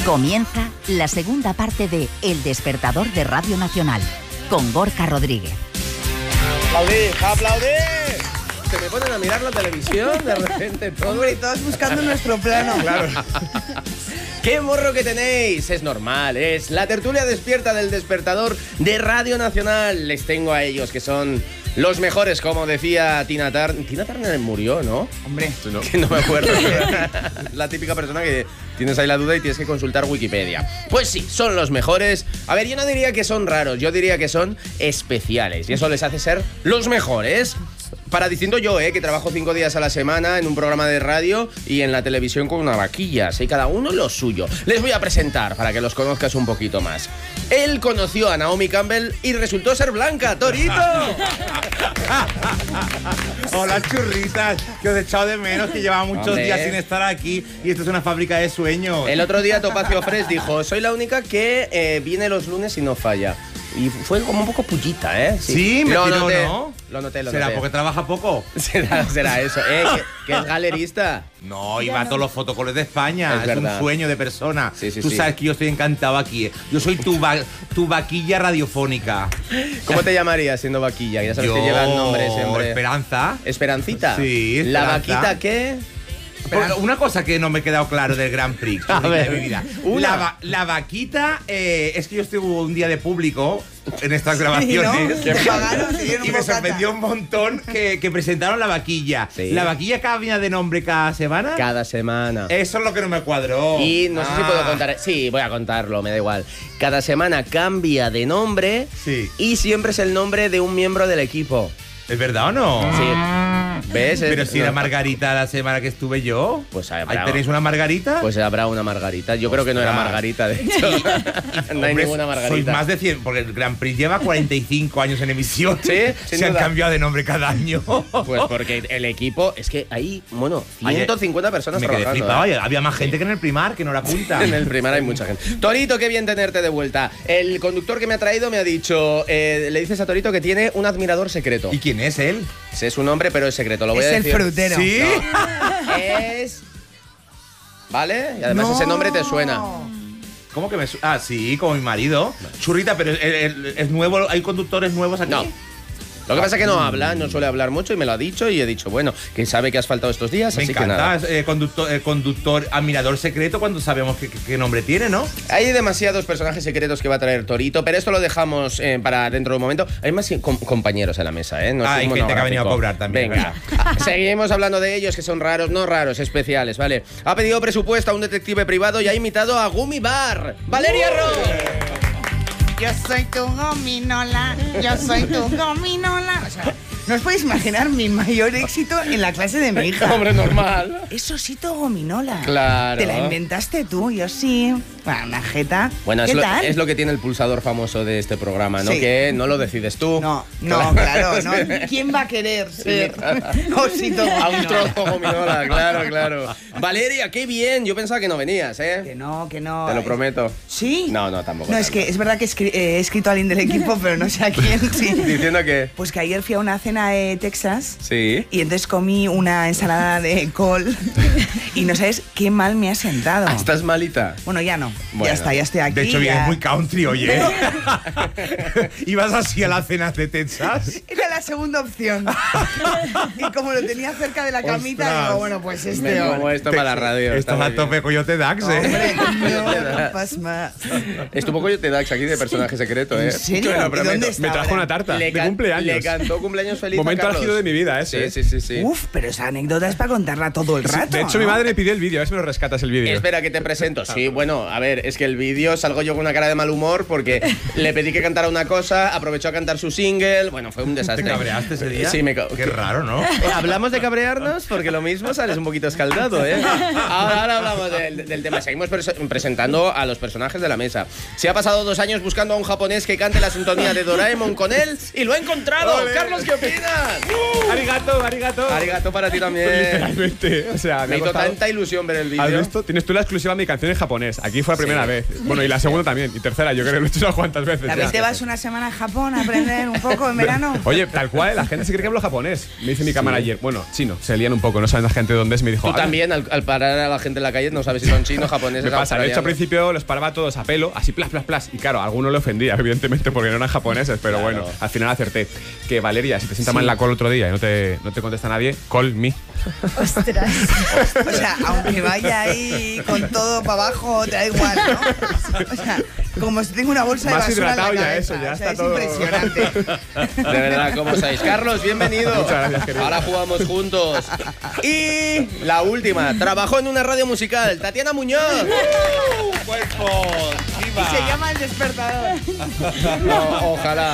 Comienza la segunda parte de El Despertador de Radio Nacional, con Gorka Rodríguez. ¡Aplaudid! ¡Aplaudid! Se me ponen a mirar la televisión de repente todo. Hombre, y todos buscando nuestro plano. Claro. ¡Qué morro que tenéis! Es normal, es la tertulia despierta del Despertador de Radio Nacional. Les tengo a ellos, que son los mejores, como decía Tina Turner. Tina Turner murió, ¿no? Hombre. No, que no me acuerdo. La típica persona que tienes ahí la duda y tienes que consultar Wikipedia. Pues sí, son los mejores. A ver, yo no diría que son raros, yo diría que son especiales. Y eso les hace ser los mejores. Para distinto yo, que trabajo 5 días a la semana en un programa de radio y en la televisión con una vaquilla. Así cada uno lo suyo. Les voy a presentar para que los conozcas un poquito más. Él conoció a Naomi Campbell y resultó ser blanca. ¡Torito! Hola, churritas, que os he echado de menos, que llevaba muchos días sin estar aquí y esto es una fábrica de sueños. El otro día Topacio Fresh dijo, soy la única que viene los lunes y no falla. Y fue como un poco pullita, ¿eh? Sí, me tiró, ¿no? Lo noté. ¿Será porque trabaja poco? Será eso, que es galerista. No, y va a todos los fotocoles de España. Es un sueño de persona. Sí, Tú sabes que yo estoy encantado aquí. Yo soy tu vaquilla radiofónica. ¿Cómo te llamarías siendo vaquilla? Ya sabes que lleva el nombre siempre. Esperanza. ¿Esperancita? Sí, Esperanza. ¿La vaquita qué? Una cosa que no me he quedado claro del Grand Prix de mi vida. La vaquita, es que yo estuve un día de público en estas grabaciones, sí, ¿no? Y me sorprendió un montón que presentaron la vaquilla. Sí. ¿La vaquilla cambia de nombre cada semana? Cada semana. Eso es lo que no me cuadró. Y no sé si puedo contar. Sí, voy a contarlo, me da igual. Cada semana cambia de nombre, sí, y siempre es el nombre de un miembro del equipo. ¿Es verdad o no? Sí. ¿Ves? Pero si era Margarita la semana que estuve yo. Pues ¿Ahí tenéis una Margarita? Pues habrá una Margarita. Yo creo que no era Margarita, de hecho. No hay ninguna Margarita. Sois más de 100, porque el Grand Prix lleva 45 años en emisión. Sí, se han cambiado de nombre cada año. Pues porque el equipo, es que hay, 150 personas trabajando. Me quedé flipado. Había más gente que en el Primar, que no era punta. En el Primar hay mucha gente. Torito, qué bien tenerte de vuelta. El conductor que me ha traído me ha dicho, le dices a Torito que tiene un admirador secreto. ¿Y quién es él? Sé su nombre, pero es secreto, lo voy a decir. Es el frutero. ¿Sí? No, es... ¿Vale? Y además ese nombre te suena. ¿Cómo que me suena? Ah, sí, como mi marido. Churrita, pero es nuevo, ¿hay conductores nuevos aquí? No. Lo que pasa es que no habla, no suele hablar mucho y me lo ha dicho y he dicho, bueno, que sabe que has faltado estos días, me así encanta, que nada. Conductor, admirador secreto cuando sabemos qué nombre tiene, ¿no? Hay demasiados personajes secretos que va a traer Torito, pero esto lo dejamos para dentro de un momento. Hay más compañeros en la mesa, ¿eh? No hay gente que ha venido a cobrar también. Venga, seguimos hablando de ellos, que son raros, no raros, especiales, ¿vale? Ha pedido presupuesto a un detective privado y ha imitado a Gummy Bar. ¡Valeria Ross! Yo soy tu gominola, yo soy tu gominola. O sea, no os podéis imaginar mi mayor éxito en la clase de mi hija. Hombre, normal. Es Osito Gominola. Claro. Te la inventaste tú, yo sí. Bueno, una jeta. Bueno, ¿Qué tal? Es lo que tiene el pulsador famoso de este programa, ¿no? Sí. Que no lo decides tú. No, claro. ¿No? ¿Quién va a querer ser Osito Gominola? A un trozo Gominola, claro. Valeria, qué bien. Yo pensaba que no venías, ¿eh? Que no. Te lo prometo. ¿Sí? No, tampoco. No, es que es verdad que he escrito a alguien del equipo, pero no sé a quién. Sí. ¿Diciendo qué? Pues que ayer fui a una cena de Texas. Sí. Y entonces comí una ensalada de col y no sabes qué mal me ha sentado. ¿Estás malita? Bueno, ya no. Bueno. Ya estoy aquí. De hecho, ya. vienes muy country, oye. ¿Ibas así a las cenas de Texas? Era la segunda opción. Y como lo tenía cerca de la camita, ¡Ostras! digo, bueno, pues Como esto para la radio. Estás a tope Coyote Dax, ¿eh? Hombre, no pasma. Estuvo Coyote Dax aquí de personaje secreto, ¿eh? ¿En serio? Te lo ¿Y prometo. dónde está Me trajo ahora? una tarta de cumpleaños. Le cantó cumpleaños feliz Momento a Carlos. álgido de mi vida ese. Sí. Uf, pero esa anécdota es para contarla todo el rato. De hecho, mi madre me pidió el vídeo, a ver si me lo rescatas el vídeo. Espera, que te presento. Sí, bueno, a ver, es que el vídeo salgo yo con una cara de mal humor porque le pedí que cantara una cosa, aprovechó a cantar su single. Bueno, fue un desastre. ¿Te cabreaste ese día? Sí, Qué raro, ¿no? Hablamos de cabrearnos porque lo mismo sales un poquito escaldado, ¿eh? Ahora hablamos del tema. Seguimos presentando a los personajes de la mesa. Se ha pasado 2 años buscando a un japonés que cante la sintonía de Doraemon con él y lo ha encontrado. ¡Ole! Carlos, ¿qué opinas? Arigato. Arigato para ti también. Literalmente. O sea, Me hizo costado. tanta ilusión ver el vídeo. ¿Has visto? Tienes tú la exclusiva de mi canción en japonés. Aquí fue la primera vez. Bueno, y la segunda también. Y tercera, yo creo que lo he hecho unas cuantas veces. ¿También ya. te vas una semana a Japón a aprender un poco en verano? Oye, tal cual, la gente se cree que hablo japonés. Me dice mi cámara ayer. Bueno, chino, se lían un poco, no saben la gente dónde es. Me dijo. Tú también, al parar a la gente en la calle, no sabes si son chinos, japoneses. Me pasa, de hecho al principio los paraba todos a pelo, así plas, plas, plas. Y claro, a alguno le ofendía, evidentemente, porque no eran japoneses, pero bueno, al final acerté. Que Valeria, si te sientas mal en la call otro día y no te contesta nadie, call me. Ostras. O sea, aunque vaya ahí con todo para abajo, te da igual, ¿no? O sea, como si tengo una bolsa de más basura hidratado en la ya cabeza. eso, ya o sea, está es todo. impresionante. De verdad, ¿cómo estáis? Carlos, bienvenido. Muchas gracias, querido. Ahora jugamos juntos. Y la última, trabajó en una radio musical, Tatiana Muñoz. ¡Cuerpo! Y se llama El Despertador. No, ojalá.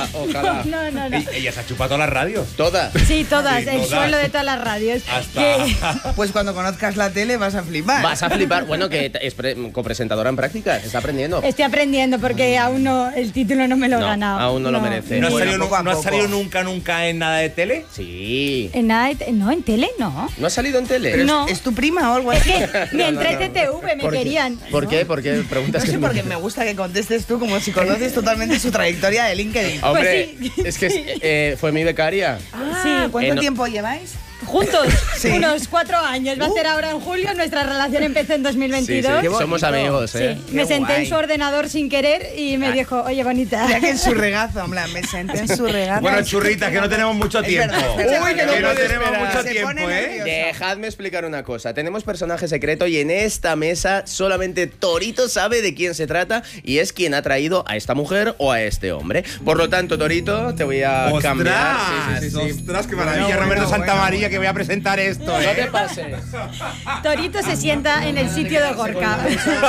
No. Ella se ha chupado todas las radios. Todas. Sí, todas, Sí, el todas. suelo de todas las radios. Hasta. Pues cuando conozcas la tele vas a flipar. Vas a flipar. Bueno, que es copresentadora en práctica, se está aprendiendo. Estoy aprendiendo porque aún no, el título no me lo he No, ganado. aún no lo merece. ¿No has Bueno, salido, poco a no has poco. salido nunca en nada de tele? Sí. En nada no, en tele no. ¿No ha salido en tele? Pero No. ¿Es tu prima o algo Es así? que ni entré en TTV me ¿Por qué? querían. ¿Por qué? ¿Por qué? Preguntas No sé que por qué me gusta que contestes tú como si conoces totalmente su trayectoria de LinkedIn. Hombre, Pues sí. es que fue mi becaria. Sí, ¿Cuánto no- tiempo lleváis? juntos, Sí. unos 4 años. Va a ser ahora en julio. Nuestra relación empezó en 2022. Qué bonito. Somos amigos, Sí, ¿eh? me Qué senté guay. en su ordenador sin querer y me dijo, oye, bonita. Ya que en su regazo, en plan, me senté en su regazo. Bueno, churritas, que no tenemos mucho Es tiempo. verdad, es verdad. Uy, que no puede tenemos esperar. mucho Se tiempo, pone ¿eh? nervioso. Dejadme explicar una cosa. Tenemos personaje secreto y en esta mesa solamente Torito sabe de quién se trata y es quien ha traído a esta mujer o a este hombre. Por lo tanto, Torito, te voy a cambiar. Sí, sí, sí, sí. ¡Ostras, qué maravilla! Bueno, Roberto bueno, Santamaría, que voy a presentar esto, No te ¿eh? pases. Torito se sienta en el sitio de Gorka.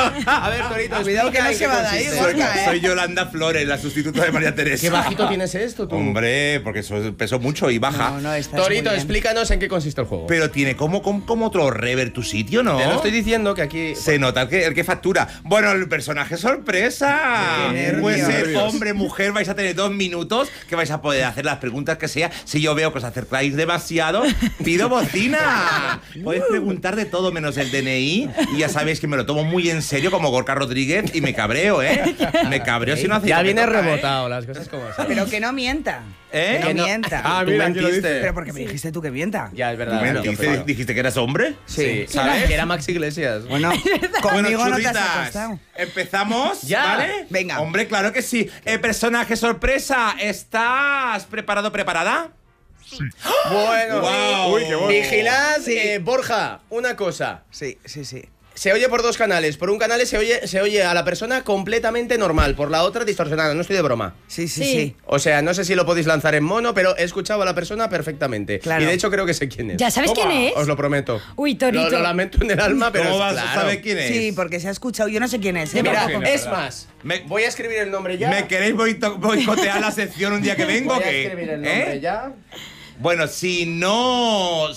A ver, Torito, Cuidado que no se va de ahí, consiste. Gorka. Soy Yolanda Flores, la sustituta de María Teresa. ¿Qué bajito tienes esto, tú? Hombre, porque eso pesó mucho y baja. No, estás muy Torito, bien. explícanos en qué consiste el juego. Pero tiene como otro rever tu sitio, ¿no? Te lo estoy diciendo que aquí... Se nota el que factura. Bueno, el personaje sorpresa. Qué Puede ser nervios. hombre, mujer, vais a tener 2 minutos que vais a poder hacer las preguntas que sea. Si yo veo que os acercáis demasiado, pido bocina. Podéis preguntar de todo menos el DNI y ya sabéis que me lo tomo muy en serio como Gorka Rodríguez y me cabreo, ¿eh? Me cabreo si no hace Ya viene rebotado, las cosas como son. Pero que no mienta. ¿Eh? Que no no- mienta. Ah, Tú mira, aquí lo mentiste. dice. Pero porque me dijiste tú que mienta. Ya, es verdad. ¿Dijiste que eras hombre? Sí, ¿sabes? Que era Max Iglesias. Bueno, conmigo no te has churritas, acostado. ¿empezamos? Ya. ¿Vale? Venga. Hombre, claro que sí. Personaje sorpresa, ¿estás preparada? Bueno. Wow. Uy, qué bueno. Vigilad, Sí. Borja, una cosa. Sí. Se oye por 2 canales. Por un canal se oye a la persona completamente normal, por la otra distorsionada. No estoy de broma. Sí. O sea, no sé si lo podéis lanzar en mono, pero he escuchado a la persona perfectamente. Claro. Y de hecho creo que sé quién es. ¿Ya sabes quién es? Os lo prometo. Uy, Torito. Lo lamento en el alma, pero ¿Cómo es vas claro. a saber quién es? Sí, porque se ha escuchado. Yo no sé quién es. ¿eh? Mira, Tampoco. es más, Me- voy a escribir el nombre ya. ¿Me queréis boicotear la sección un día que vengo? Voy a ¿Qué? escribir el nombre ¿Eh? ya. Bueno, si no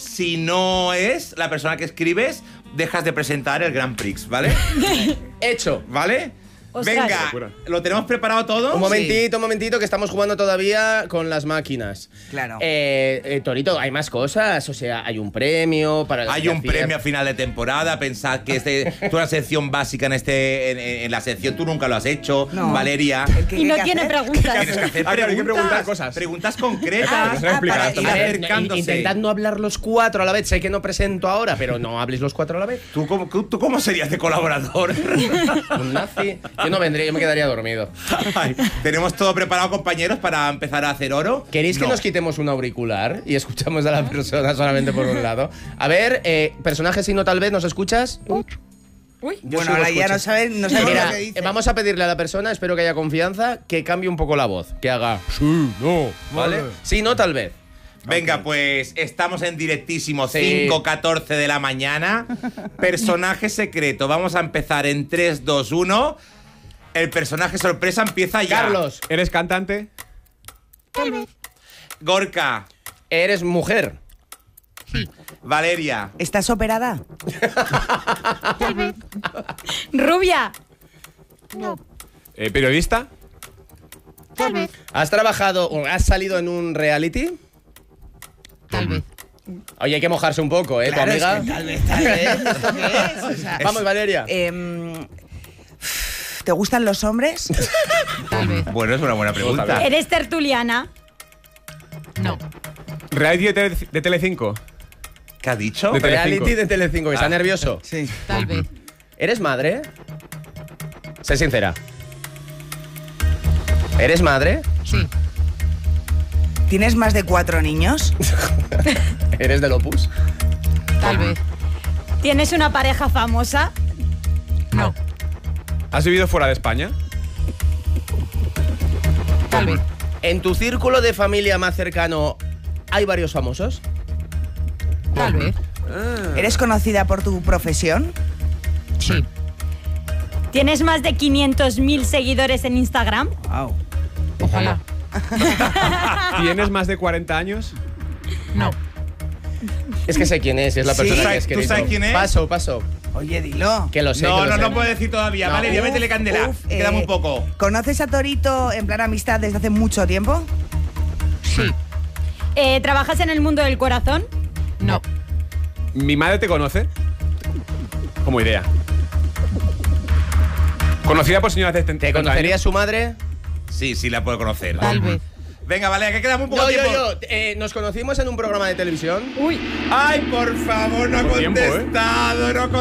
es la persona que escribes, dejas de presentar el Grand Prix, ¿vale? Hecho. ¿Vale? Ostras. Venga, Locura. ¿lo tenemos preparado todo? Un momentito, que estamos jugando todavía con las máquinas. Claro. Torito, hay más cosas. O sea, hay un premio para las Hay que un hacías. premio a final de temporada. Pensad que tú una sección básica en la sección, tú nunca lo has hecho, No. Valeria. ¿Qué Y hay no que tiene hacer? preguntas. Tienes que hacer Ah, claro, hay que preguntas, preguntar cosas. Preguntas concretas. Ah, se lo he explicado. para ir A ver, acercándose. intentad no hablar los 4 a la vez. Sé que no presento ahora, pero no habléis los 4 a la vez. ¿Tú cómo serías de colaborador? Un nazi. Yo no vendría, yo me quedaría dormido. Ay, tenemos todo preparado, compañeros, para empezar a hacer oro. ¿Queréis que No. nos quitemos un auricular y escuchamos a la persona solamente por un lado? A ver, personaje si no tal vez, ¿nos escuchas? Uy, Yo Bueno, sigo ahora ya escuchando. no sabemos Mira, lo que dice. vamos a pedirle a la persona, espero que haya confianza, que cambie un poco la voz, que haga sí, no, ¿vale? Sí, no, tal vez. Venga, pues estamos en directísimo, Sí. 5:14 de la mañana. Personaje secreto. Vamos a empezar en 3, 2, 1. El personaje sorpresa empieza ya. Carlos, ¿Eres cantante? Gorka. ¿eres mujer? Valeria. ¿Estás operada? Rubia. ¿Periodista? ¿Has trabajado o has salido en un reality? Tal vez. Oye, hay que mojarse un poco, ¿eh? Claro, tu es amiga. que tal vez. ¿Esto qué es? O sea, Vamos, Valeria. ¿Te gustan los hombres? Tal vez. Bueno, es una buena pregunta. ¿Eres tertuliana? No. ¿Reality de Telecinco? ¿Qué ha dicho? De Telecinco. Reality de Telecinco, que está nervioso. Sí. Tal vez. ¿Eres madre? Sé sincera. ¿Eres madre? Sí. ¿Tienes más de 4 niños? ¿Eres del Opus? Tal vez. ¿Tienes una pareja famosa? No. ¿Has vivido fuera de España? Tal vez. ¿En tu círculo de familia más cercano hay varios famosos? Tal vez. ¿Eres conocida por tu profesión? Sí. ¿Tienes más de 500.000 seguidores en Instagram? Wow. Ojalá. ¿Tienes más de 40 años? No. Es que sé quién es la Sí. persona ¿Tú que es sabes- tú escrito. sabes quién es? Paso. Oye, dilo. Que lo sé, No, que lo sé. no puedo decir todavía. No. Vale, ya métele candela. Uf, Queda muy poco. ¿Conoces a Torito en plan amistad desde hace mucho tiempo? Sí. ¿Trabajas en el mundo del corazón? No. ¿Mi madre te conoce? Como idea. ¿Conocida por señoras de 70 ¿Te años? conocería su madre? Sí, la puedo conocer. Tal vez. Venga, vale, que queda muy poco No, tiempo. nos conocimos en un programa de televisión. Uy. Ay, por favor, no ha Poco tiempo, ¿eh? contestado, no ha